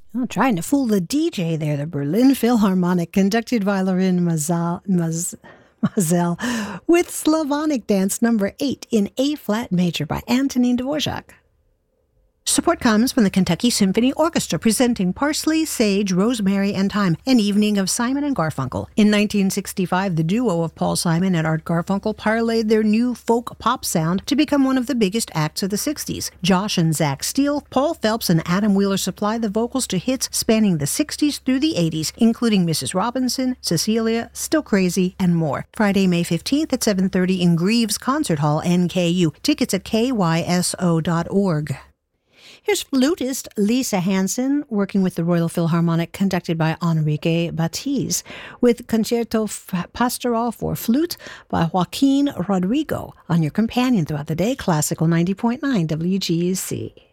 Oh, trying to fool the DJ there, the Berlin Philharmonic, conducted by Lorin Maazel with Slavonic Dance number 8 in A-flat major by Antonin Dvorak. Support comes from the Kentucky Symphony Orchestra presenting Parsley, Sage, Rosemary, and Thyme, an evening of Simon and Garfunkel. In 1965, the duo of Paul Simon and Art Garfunkel parlayed their new folk pop sound to become one of the biggest acts of the 60s. Josh and Zach Steele, Paul Phelps, and Adam Wheeler supplied the vocals to hits spanning the 60s through the 80s, including Mrs. Robinson, Cecilia, Still Crazy, and more. Friday, May 15th at 7:30 in Greaves Concert Hall, NKU. Tickets at kyso.org. Here's flutist Lisa Hansen working with the Royal Philharmonic, conducted by Enrique Batiz, with Concerto Pastoral for Flute by Joaquin Rodrigo on your companion throughout the day, Classical 90.9 WGUC.